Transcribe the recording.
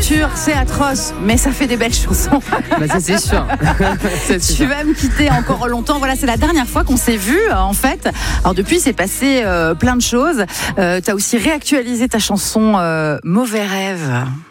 rupture, c'est atroce, mais ça fait des belles chansons. Bah ça c'est sûr. Tu vas me quitter encore longtemps. Voilà, c'est la dernière fois qu'on s'est vu en fait. Alors depuis, c'est passé plein de choses. Tu as aussi réactualisé ta chanson Mauvais rêve.